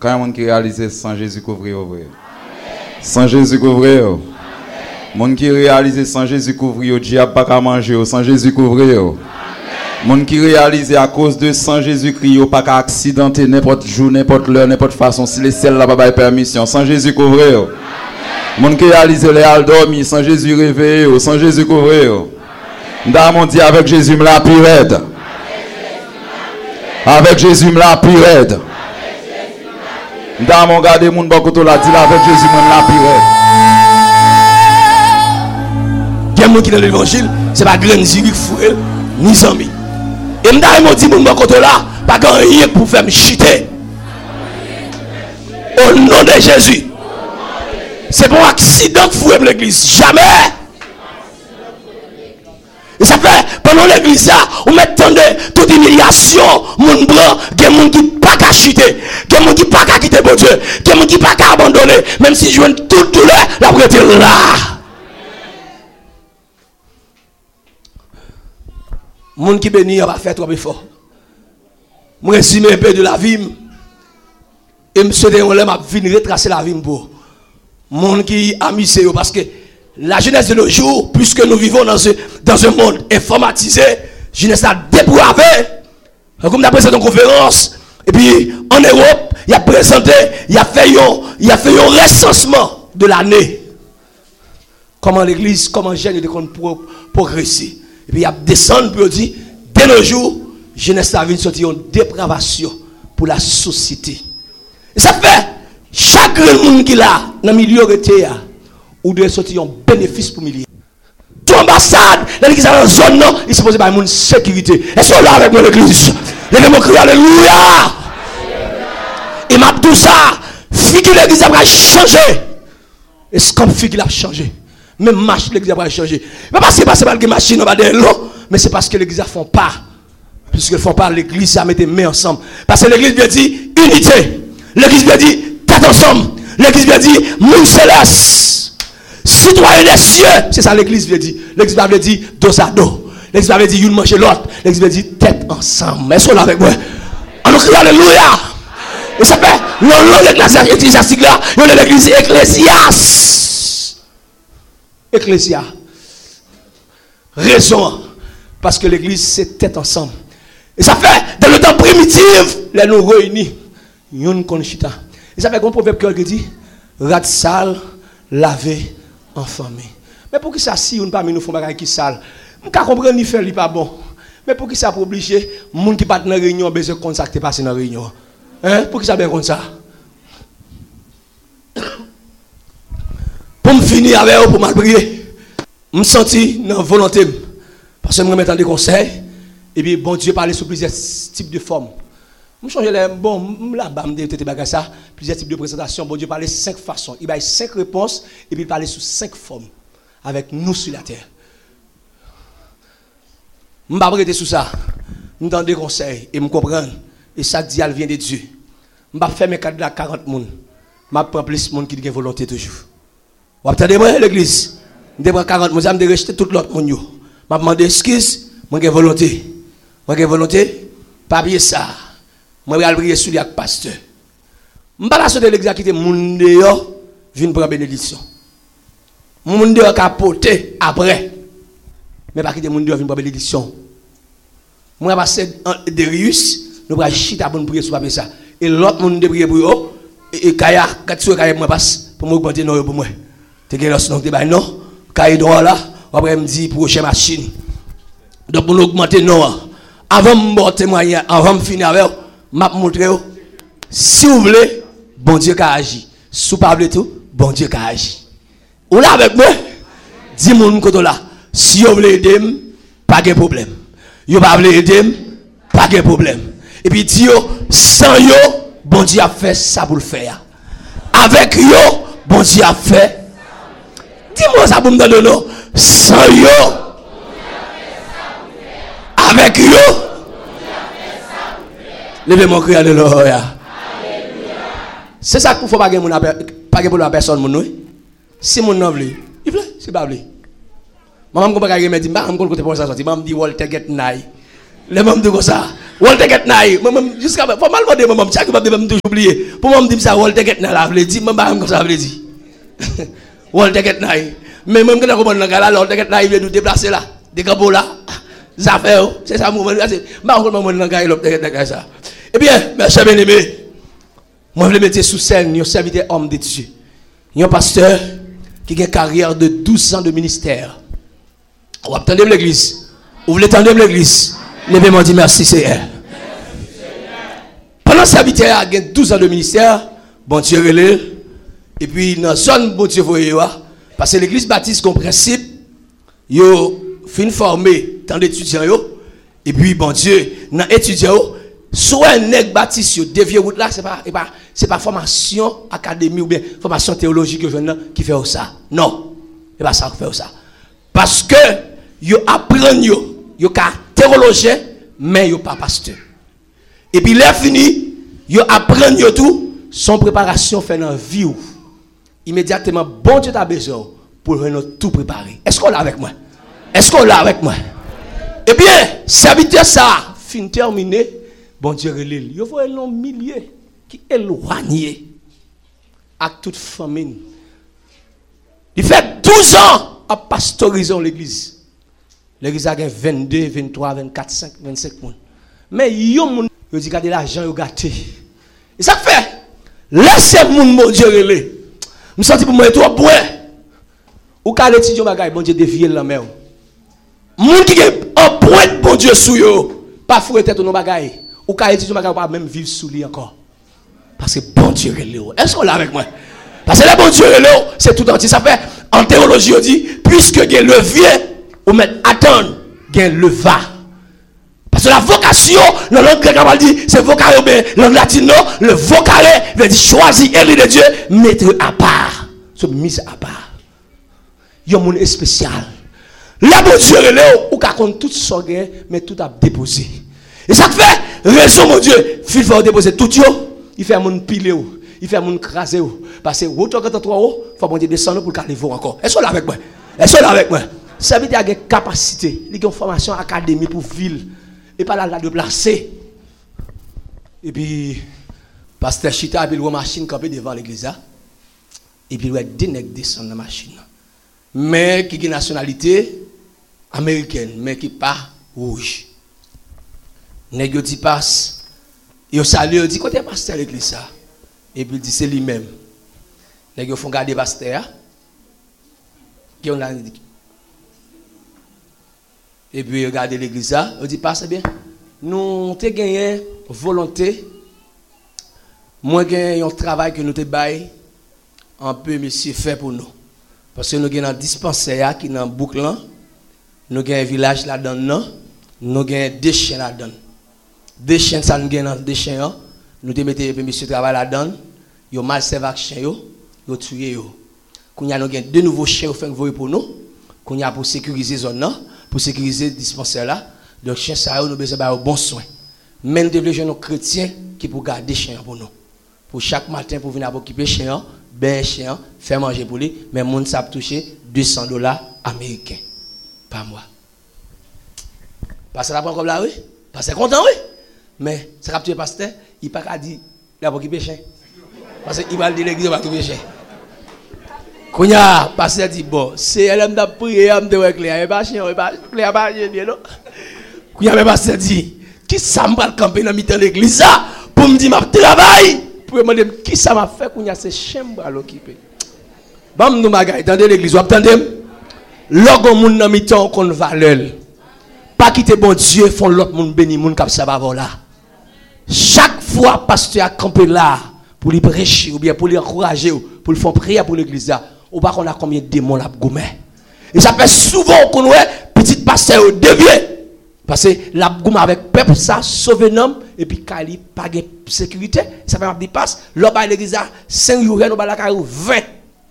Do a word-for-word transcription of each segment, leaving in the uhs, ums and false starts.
Quand on qui réalise sans Jésus couvrir vrai. Sans Jésus couvrir. Mon qui réalise sans Jésus couvrir, Dieu pas qu'à manger sans Jésus couvrir. Mon qui réalise à cause de sans Jésus-Christ, pas qu'à accidenter n'importe jour, n'importe l'heure, n'importe façon si les ciels là pas permission sans Jésus couvrir. Mon qui réalise les al dormir sans Jésus réveiller, sans Jésus couvrir. Dans mon dit avec Jésus me la plus raide. Avec Jésus me la plus raide. Dans mon garde mon bokoto la dit avec Jésus me la plus raide. Il y a qui dans l'évangile, c'est pas grand ziri fouel ni zami. Et m'da mon dit mon bokoto là, pas grand rien pour faire me chuter. Au nom de Jésus. C'est bon accident que fouet l'église, jamais. Et ça fait, pendant l'église, on met tant de toute humiliation, mon blanc, il y a des gens qui ne pas qu'à chuter, il y a des gens qui ne pas qu'à quitter mon Dieu, il y a des gens qui ne pas qu'à abandonner, même si je joue toute douleur, la prête est là. Les gens qui bénissent, va faire trop effort. Je résume un peu de la vie, et je me suis dit, je vais retracer la vie pour les gens qui amusent, parce que la jeunesse de nos jours, puisque nous vivons dans, ce, dans un monde informatisé, jeunesse a dépravé. Comme d'après cette conférence, et puis en Europe, il a présenté, il a fait un, il a fait un recensement de l'année. Comment l'église, comment jeune de progresser. Et puis il a descendu pour dire, dès nos jours, jeunesse a vu sortir une dépravation pour la société. Et ça fait, chaque monde qui l'a, dans le milieu de terre, ou doit sortir un bénéfice pour milliers. Tout ambassade, l'église dans la zone, non, il se pose par une sécurité. Est-ce que là avec moi l'église? Levez-moi crier alléluia. Et m'a tout ça, fille que l'église a changé. Est-ce qu'on fille qu'il a changé? Même marche l'église a changé. Mais parce que c'est pas que machine on va dire non, mais c'est parce que l'église a font pas. Puisqu'ils font pas, l'église a mis des mains ensemble. Parce que l'église veut dire unité. L'église veut dire tête ensemble. L'église veut dire monde céleste. Citoyen des cieux, c'est ça l'église veut dire. L'église veut dire dos à dos. L'église veut dire une manger l'autre. L'église veut dire tête ensemble. Est-ce qu'on là avec moi? On crie alléluia. Et ça fait, le nom de l'église ecclésiastique là, il y a l'église ecclésias. Ecclésia. Raison. Parce que l'église c'est tête ensemble. Et ça fait, dans le temps primitif, les nous réunis. Yon konchita. Et ça fait qu'on proverbe qui dit, rat sale, lavé, enfamé. Mais pour qui ça si on pas nous font bagaille qui sale, on ka comprendre ni faire li pas bon. Mais pour qui ça pour obliger monde qui pas dans réunion besoin contacter passer dans réunion. Hein? Pour qui ça bien comme ça? Pour me finir avec eux pour mal prier. Me senti dans volonté parce que me remettre des conseils et puis bon Dieu parler sur plusieurs types de formes. Je change les bon là bas me tete bagage ça plusieurs types de présentations bon Dieu parler cinq façons il va cinq réponses et puis il parler sur cinq formes avec nous sur la terre. Je pas arrêter sur ça. Je donne des conseils et me comprendre et ça dit elle vient de Dieu. Je pas faire mes cadres là quarante personnes. Je prends plus de monde qui a volonté toujours. Vous entendez moi l'église? Je prends quarante personnes, je rejeter tout l'autre monde yo. Je demande excuse, moi j'ai volonté. Moi j'ai volonté, pas oublier ça. Moi je vais prier sur les pasteur. Je ne vais pas la l'église qui était moun dehors, vient prendre bénédiction. Moun dehors capoter après. Mais pas qui des moun dehors vient prendre bénédiction. Moi je vais passer de Rius, nous allons chita pour prier sur ça. Et l'autre moun de prier pour eux et kaya quand tu kaya moi passe pour m'augmenter non pour moi. Tu gagnes l'os donc bah non, kaya droit là, après me dit prochaine machine. Donc pour augmenter non. Avant me témoigner, avant me finir avec m'a montré si vous voulez bon Dieu qui agit si vous parlez tout bon Dieu qui agit ou là avec moi dis mon côté là si vous voulez aider pas de problème vous pas voulez aider pas de problème et puis dis sans yo bon Dieu a fait ça pour le faire avec yo bon Dieu a fait dis-moi ça pour me donner non sans yo avec yo levez mon cri alléluia. C'est ça qu'il faut pas pas pour la personne mon si mon nom veut il veut c'est pas veut maman me pas me dit maman me côté pour ça sorti maman me dit Walter get nai Les membres de comme ça. Walter Getnaï, jusqu'à faut mal demander maman, chaque fois même toujours oublier. Pour moi me dire ça Walter Getnaï là, veut dire maman comme ça veut dire. Walter Getnaï. Mais même quand on comprend là, Walter Getnaï vient nous déplacer là, des cabots là. Ça fait c'est ça mouvement c'est pas encore maman dans gars Walter Getnaï ça. Eh bien, mes chers bien-aimés, moi je veux mettre sous scène un serviteur homme de Dieu. Un pasteur qui a une carrière de douze ans de ministère. Vous attendez l'église. Vous voulez attendre l'église. Levez-moi dit merci Seigneur. Pendant ce serviteur a douze ans de ministère, bon Dieu relève. Et puis dans la zone bon Dieu voyez parce que l'église baptiste comme principe, yo fin formé tant d'étudiants yo et puis bon Dieu dans étudiants soit un nèg baptiste yo dévier route là c'est pas c'est pas c'est pas formation académique ou bien formation théologique qui fait ça. Non, c'est pas ça qui fait ça. Parce que yo apprennent yo yo ka théologien mais yo pas pasteur. Et puis là fini, yo apprennent yo tout son préparation fait dans vie ou. Immédiatement bon Dieu t'a besoin pour nous tout préparer. Est-ce qu'on l'a avec moi? Est-ce qu'on l'a avec moi? Eh bien, serviteur ça fin terminé, bon Dieu relève. Yo voyez non milliers qui éloignés à toute famine. Il fait douze ans à pastouriser l'église. L'église a vingt-deux, vingt-trois, vingt-quatre, vingt-cinq, vingt-cinq moun. Mais yo moun yo dit garder l'argent yo gâté. Et ça fait laissez moun bon Dieu relève. Je sens pour moi trop bon. Ou quand l'étudiant bagay bon Dieu dévier la mer. Moun qui est en point bon Dieu sou yo, pas fouer tête non bagay. Ou quand l'étudiant bagay pas même vivre sous lui encore. Parce que bon Dieu relève. Est-ce qu'on l'a avec moi? Parce que le bon Dieu relève, c'est tout entier. Ça fait en théologie on dit puisque il y a levier ou mettre attendre, il y a le va. Parce que la vocation, dans le langue grecque, on dit, c'est vocare, mais dans le latino, le vocare veut dire choisir élire de Dieu, mettre à part. Se mise à part. Il y a un monde spécial. Là, mon Dieu, ou qu'à compte tout son gain, mais tout a déposé. Et ça fait, raison, mon Dieu, il faut déposer tout, il fait un monde pilé, il fait un monde crasé. Parce que, vous, quand trois haut, il faut bon Dieu descendre pour le voir encore. Est-ce qu'on est avec moi? Est-ce qu'on est avec moi? Ça veut dire qu'il y a une capacité, il y a une formation académique pour ville. Et pas là, là de placer. Et puis, pasteur Chita, il y a une machine campée devant l'église. Et puis, il y a des nègres descendre dans la machine. Mais qui a une nationalité américaine, mais qui n'est pas rouge. Nègres dit passe. Et au salut, il dit, côté pasteur l'église. Et puis, il dit, c'est lui-même. Nègres font garder pasteur. Qui on a dit. Et puis, regardez l'église, on dit, passe bien. Nous avons gagné volonté. Moi, j'ai un travail que nous avons fait, un peu, monsieur, fait pour nous. Parce que nous avons un dispensaire qui est dans boucle. Nous avons un village là-dedans. Nous avons deux chiens là-dedans. Deux chiens, ça nous avons deux chiens. Nous avons mis monsieur travail là-dedans. Ils ont mal servi avec les chiens. Ils ont tué. Nous avons deux nouveaux chiens pour nous. Nous avons pour sécuriser la zone. Pour sécuriser le dispensaire là, donc chien ça nous besoin de bon soin. Mais nous devons nos chrétiens qui pour garder chien pour nous. Pour chaque matin pour venir occuper chien, ben chien, faire manger pour lui, mais monde ça toucher deux cents dollars américains par mois. Parce que là pas comme là oui, parce que content oui. Mais ça capture pasteur, il pas qu'à dire il va occuper chien. Parce qu'il va dire l'église va occuper chien. Quand il a pasteur dit bon, c'est elle m'a prié, elle m'a clair, pas chien, pas clair, pas bien non. Quand il a pasteur dit qui ça m'a camper dans mi-temps l'église ça pour me dire m'a travail, pour me demander qui ça m'a fait quand il y a ces chiens à l'occuper. Bam nous bagay, attendez l'église, vous attendez? Logo moun dans mi-temps qu'on valeur. Pas quitter bon Dieu font l'autre monde béni moun cap ça va là. Chaque fois pasteur a campé là pour lui prêcher ou bien pour lui encourager pour lui faire prière pour l'église là. Ou pas qu'on a combien de démons là goumé. Et ça fait souvent qu'on voit petit pasteur dévié parce que la goumé avec peuple ça sauver l'homme et puis Kali pas de sécurité, ça fait des passes, l'homme à l'église là cinq jours on va la carou vingt.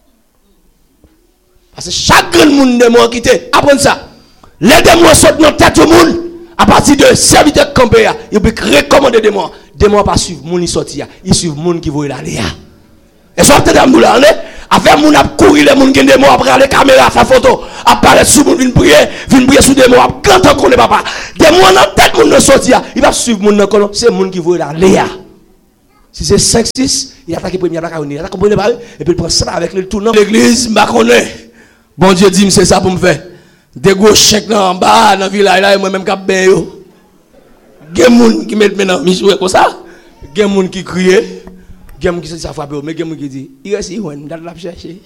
Parce que chaque grand monde démon quitter, apprendre ça. Les démons sortent dans tête du monde à partir de serviteur campé, il peut recommander démons. Démons pas suivre monde qui sorti, ils suivent monde qui veut aller. Et ça peut être là, à avec mon a courir les moun qui des mots après les caméras faire photo apparaître sous moun vinn prier vinn prier sous des mots quand on connaît papa des mots dans tête moun ne sortir il va suivre moun dans c'est moun qui voit la Léa si c'est cinq six il attaque premier attaque on attaque premier balle et puis il prend ça avec le tournant l'église m'a connaît bon Dieu dit c'est ça pour me faire des gros chèques là en bas dans village là moi même cap ben yo gen moun qui met maintenant mi jouer comme ça gen moun qui crie gen moun qui ça frappe mais gen moun qui dit il reste il on date la chercher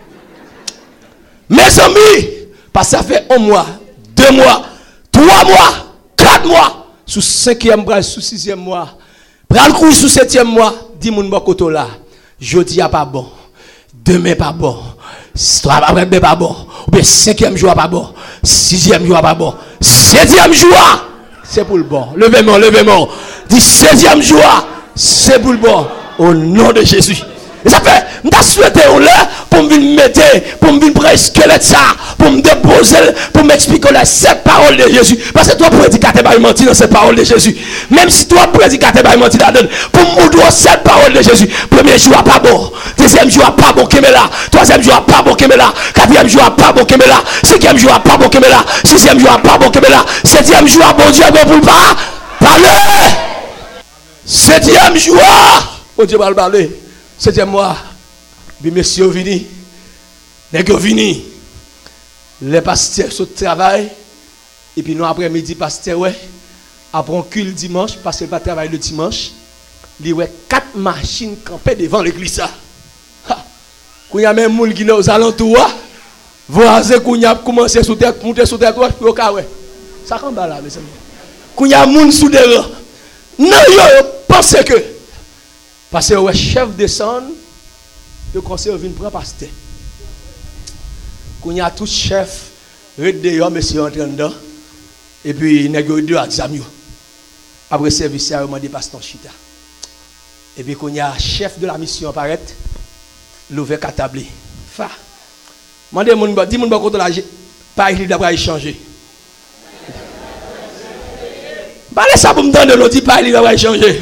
mes amis parce que ça fait un mois deux mois trois mois quatre mois sous cinquième mois sous sixième mois pral courir sous septième mois dit moun bon koto là jeudi a pas bon demain pas bon trois après pas bon ou bien cinquième jour pas bon sixième jour pas bon septième jour c'est pour le bon levez-moi levez-moi dit septième jour c'est pour le bon au nom de Jésus. Et ça fait m'ta souhaité on là pour me venir mettre pour me venir prendre squelette ça pour me déposer pour m'expliquer cette parole de Jésus parce que toi prédicateur va mentir dans cette parole de Jésus même si toi prédicateur va mentir là-dedans pour me cette parole de Jésus premier jour pas bon deuxième jour pas bon Kemela troisième jour pas bon Kemela quatrième jour pas bon Kemela cinquième jour pas bon Kemela sixième jour pas bon Kemela septième jour bon Dieu bon pour pas parler septième jour bon Dieu va parler septième mois, puis messieurs vini, les gars vini, les pasteurs sont au travail, et puis nous après-midi, pasteur, ouais, après on cul dimanche, parce qu'il va travailler le dimanche, il y a quatre machines campées devant l'église. Quand il y a même des gens qui sont aux alentours, voisin qui a commencé à monter sous terre, puis au cas où, ça campe là, mes amis. Quand il y a des gens sous terre, non, ils pensent que. Parce que le chef descend, le conseil vient prendre pasteur. Quand il y a tout chef, red dehors, monsieur entre dedans, et puis il y a deux examens. Après service, il y a demandé pasteur Chita. Et puis quand il y a chef de la mission apparaît, l'ouvert catabli. Fa. Mandez mon dis mon contre la pas il d'avoir échanger. Parlez ça pour me donner le dit pas il d'avoir échanger.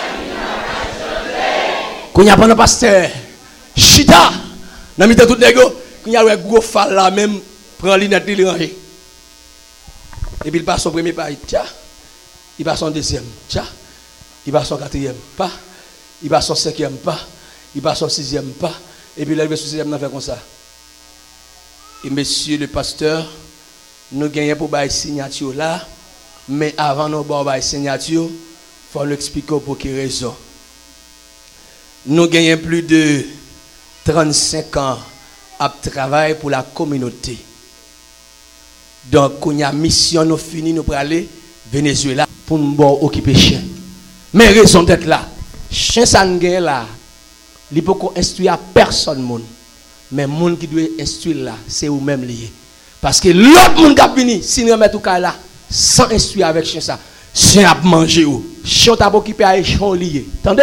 Quand il y a pas de pasteur, Chita, dans tout les gars, quand il y a un gros fall là même, prend l'inette il ranger. Et puis il passe son premier pas, tiens, il passe son deuxième, tiens, il passe son quatrième pas, il passe son cinquième pas, il passe son sixième pas, et puis il arrive sur sixième, il fait comme ça. Et monsieur le pasteur, nous gagnons pour bailler signature là, mais avant nous bailler signature, il faut l'expliquer pour quelle raison. Nous gagnons plus de trente-cinq ans à travailler pour la communauté. Donc, quand il y a mission, nous finissons, nous pour aller Venezuela pour nous occuper chien. Mais raison d'être là, chien ça n'est là, il ne peut pas instruire à personne. Mais le monde qui doit instruire là, c'est vous-même lié. Parce que l'autre monde qui a venu, si nous remettons tout cas là, sans instruire avec chien ça, chien a mangé ou, chien t'a occupé à chien lié. Attendez?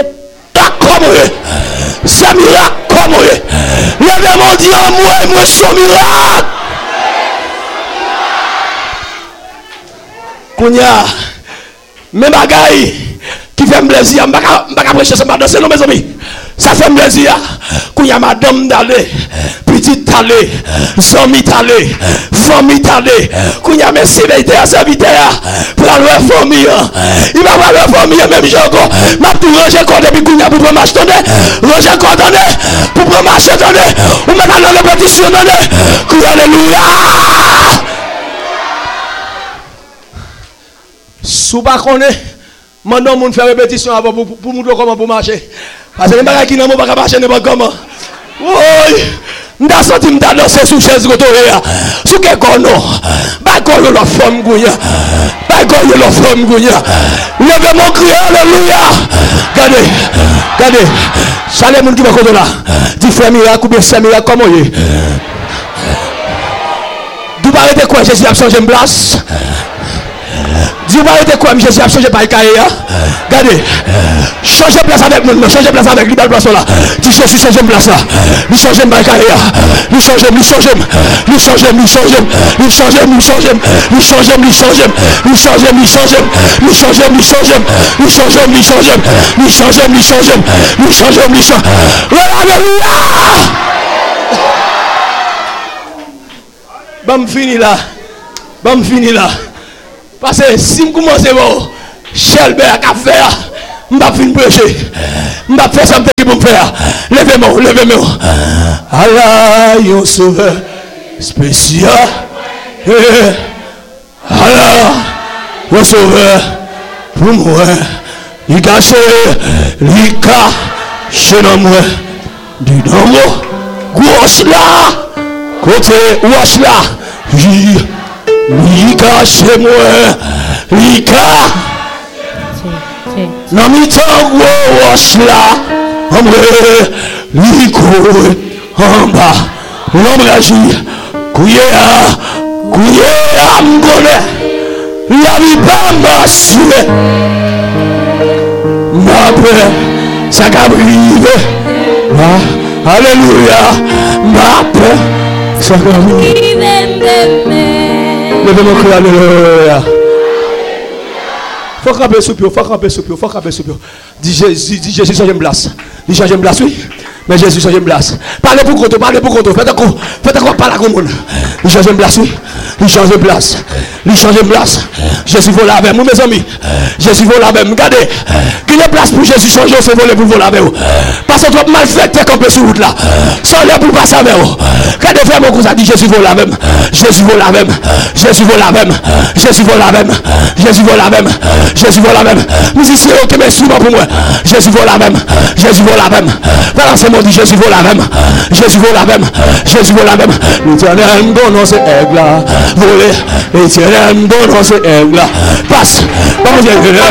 C'est miracle comme levez mon Dieu en moi et moi son miracle. Kounya, mes bagailles qui fait plaisir, je ne vais pas prêcher ça, danser, non mes amis. Ça fait plaisir. Kounya, madame d'aller, petite d'aller, zombie d'aller, famille d'aller. Kounya, mes serviteurs, serviteurs, pour la famille. Il va voir la famille, même j'ai encore. Ma tout ranger quoi depuis Kounya pour prendre marche, attendez. Ranger quoi, attendez. Pour prendre marche, attendez. Ou maintenant dans la répétition, attendez. Kounya, alléluia. Sous pas connaît, maintenant on fait répétition avant pour pour montrer comment pour marcher. Parce que les bagages qui n'ont pas marcher n'importe comment. Oui, m'ta senti m'ta danser sous chaise rotorée. Sous quel corno? Ba corno la femme gouya. Ba corno la femme gouya. Levez mon cri, alléluia. Regardez, regardez. Salé moun qui va côté là. Dis frère miracle ou bien c'est miracle comment y est. D'où paraît quoi Jésus a changé de place. Dis vous arrêtez quoi, Jésus a changé par le cahier. Regardez, changez de place avec nous, changez de place avec lui, place là. Dis Jésus, changez de place là. Lui changez par le cahier. Lui changez, lui changez, lui changez, lui changez, lui changez, lui changez, lui changez, lui changez, lui changez, lui changez, lui changez, lui changez, lui changez, lui changez, lui changez, lui changez, lui changez, lui changez. Alléluia! Bon, fini là. Bon, fini là. Parce que si je commence bon, Shelbert a faire, je vais finir prêcher. Je vais faire ça pour me faire. Levez-moi, levez-moi. Allah, yon sauveur spécial. Allah, yon sauveur pour moi. Il cache, il cache dans moi. Du dans moi, gauche là, côté gauche là. Il cache moi, il cache. Dans mi temps gauche là, en vrai, il court en bas. L'homme agit, couillé à, couillé à m'gonner. Il a mis pas m'assurer. Ma paix, ça a brivé. Alléluia, ma paix, ça a brivé. Levez-moi cri, alléluia. Faut camper sous pied, faut camper sous pied, faut camper sous pied. Dis Jésus, dis Jésus, change de place. Dis change de place, oui. Mais Jésus change de place. Parlez pour contre, parlez pour contre. Faites encore, faites encore parler à tout le monde. Il change de place, oui. Il change de place. Il change de place. Jésus vole avec vous, mes amis. Jésus vole avec vous. Regardez. Qu'il y a place pour Jésus changer, c'est voler pour voler avec vous. Parce que tu as mal fait, tu es campé sur route là. Sans l'air pour passer avec vous. Regardez, frère, mon cousin dit Jésus vole avec vous. Jésus vole avec vous. Jésus vole avec vous. Jésus vole avec vous. Jésus vole avec vous. Jésus vole avec vous. Musicien, ok, mais souvent pour moi. Jésus vole avec vous. Jésus vole avec vous. Voilà, c'est mon dit Jésus vole avec vous. Jésus vole avec vous. Jésus vole avec vous. L'éternel bon nom c'est aigle là. Voler. L'éternel bon nom c'est aigle là. Passe. Bon Dieu, l'éternel